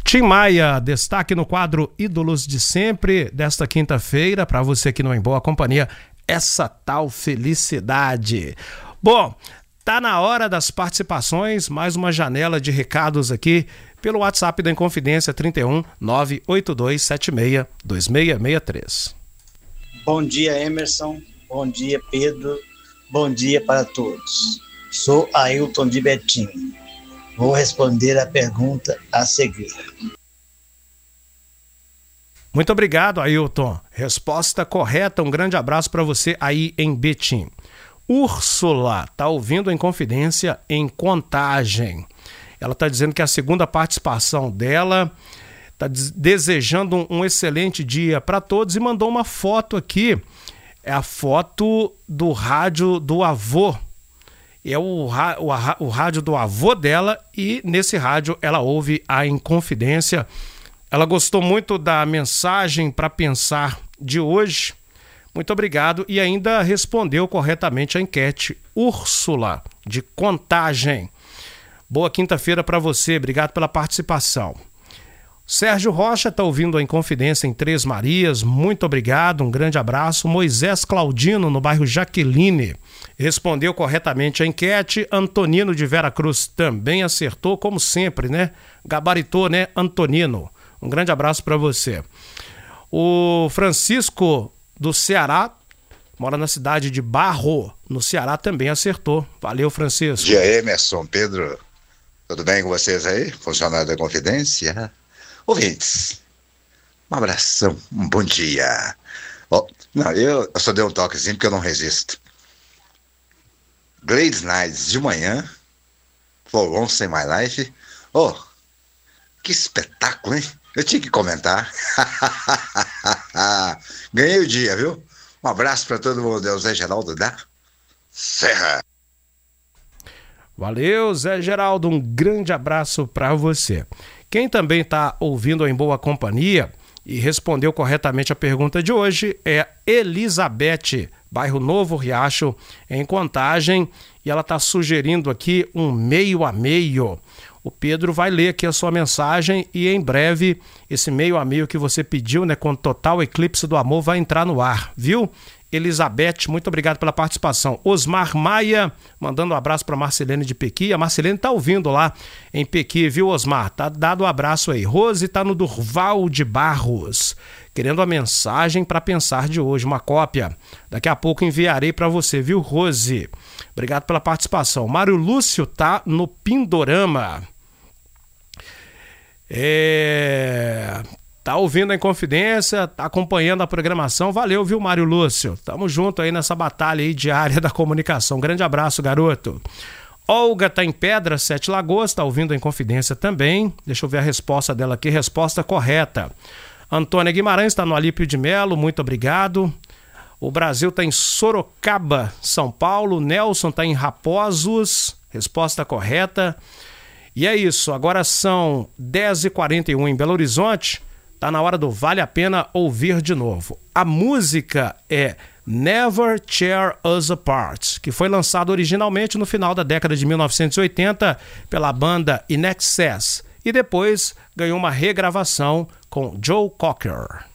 Tim Maia, destaque no quadro Ídolos de Sempre, desta quinta-feira, para você que não é em boa companhia, essa tal felicidade. Bom, tá na hora das participações, mais uma janela de recados aqui pelo WhatsApp da Inconfidência 31 98276 2663. Bom dia, Emerson. Bom dia, Pedro. Bom dia para todos. Sou Ailton de Betim. Vou responder a pergunta a seguir. Muito obrigado, Ailton. Resposta correta. Um grande abraço para você aí em Betim. Úrsula está ouvindo a Inconfidência em Contagem. Ela está dizendo que a segunda participação dela, está desejando um excelente dia para todos e mandou uma foto aqui. É a foto do rádio do avô. É o rádio do avô dela e nesse rádio ela ouve a Inconfidência. Ela gostou muito da mensagem para pensar de hoje. Muito obrigado e ainda respondeu corretamente a enquete. Úrsula, de Contagem. Boa quinta-feira para você, obrigado pela participação. Sérgio Rocha está ouvindo a Inconfidência em Três Marias, muito obrigado, um grande abraço. Moisés Claudino, no bairro Jaqueline, respondeu corretamente a enquete. Antonino de Veracruz também acertou, como sempre, né? Gabaritou, né, Antonino? Um grande abraço para você. O Francisco do Ceará, mora na cidade de Barro, no Ceará, também acertou. Valeu, Francisco. Bom dia, Emerson, Pedro. Tudo bem com vocês aí? Funcionário da Confidência? Ouvintes, um abração, um bom dia. Não, eu só dei um toquezinho porque eu não resisto. Gladys Knight de manhã, For Once in My Life. Que espetáculo, hein? Eu tinha que comentar. Ganhei o dia, viu? Um abraço para todo mundo. É o Zé Geraldo da Serra. Valeu, Zé Geraldo. Um grande abraço para você. Quem também está ouvindo Em Boa Companhia e respondeu corretamente a pergunta de hoje é Elizabeth, bairro Novo Riacho, em Contagem, e ela está sugerindo aqui um meio-a-meio. O Pedro vai ler aqui a sua mensagem e em breve esse meio-a-meio que você pediu, né, com Total Eclipse do Amor, vai entrar no ar, viu? Elizabeth, muito obrigado pela participação. Osmar Maia, mandando um abraço para Marcelene de Pequi. A Marcelene tá ouvindo lá em Pequi, viu, Osmar? Tá dado um abraço aí. Rose tá no Durval de Barros, querendo a mensagem para pensar de hoje, uma cópia. Daqui a pouco enviarei para você, viu, Rose? Obrigado pela participação. Mário Lúcio tá no Pindorama. Tá ouvindo a Inconfidência, tá acompanhando a programação. Valeu, viu, Mário Lúcio? Tamo junto aí nessa batalha aí diária da comunicação. Grande abraço, garoto. Olga tá em Pedra, Sete Lagoas, tá ouvindo a Inconfidência também. Deixa eu ver a resposta dela aqui. Resposta correta. Antônia Guimarães tá no Alípio de Melo, muito obrigado. O Brasil tá em Sorocaba, São Paulo. Nelson tá em Raposos, resposta correta. E é isso, agora são 10h41 em Belo Horizonte. Tá na hora do Vale a Pena Ouvir de Novo. A música é Never Tear Us Apart, que foi lançado originalmente no final da década de 1980 pela banda In Excess e depois ganhou uma regravação com Joe Cocker.